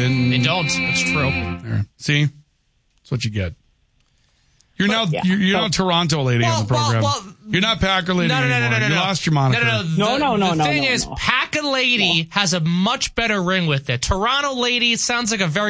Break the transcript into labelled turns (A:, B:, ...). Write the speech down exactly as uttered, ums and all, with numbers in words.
A: didn't.
B: They don't. That's true.
A: There. See? That's what you get. You're now
C: yeah.
A: you're, you're not Toronto lady
B: well,
A: on the program.
B: Well, well,
A: you're not Packer lady
B: no, no, no,
A: anymore.
B: no, no, no,
A: you
B: no.
A: lost your moniker.
B: No, no, no. The,
C: no, no, no,
B: the
C: no,
B: thing
C: no,
B: is,
C: no.
B: Packer lady no. has a much better ring with it. Toronto lady sounds like a very